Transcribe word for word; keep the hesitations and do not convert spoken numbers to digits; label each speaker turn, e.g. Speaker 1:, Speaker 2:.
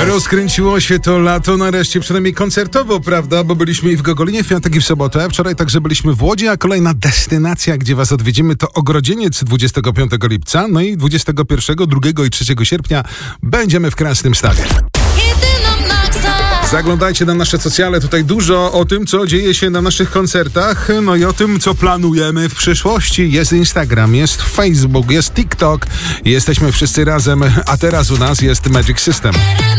Speaker 1: Rozkręciło się to lato nareszcie, przynajmniej koncertowo, prawda? Bo byliśmy i w Gogolinie w piątek i w sobotę. Wczoraj także byliśmy w Łodzi, a kolejna destynacja, gdzie was odwiedzimy, to Ogrodzieniec dwudziestego piątego lipca. No i dwudziestego pierwszego, drugiego i trzeciego sierpnia będziemy w Krasnym Stawie. Zaglądajcie na nasze socjale, tutaj dużo o tym, co dzieje się na naszych koncertach, no i o tym, co planujemy w przyszłości. Jest Instagram, jest Facebook, jest TikTok, jesteśmy wszyscy razem, a teraz u nas jest Magic System.